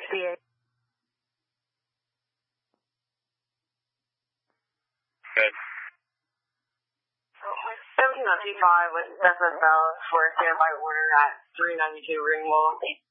VA. Good. 1795 with SSL for a standby order at 392 Ringwall.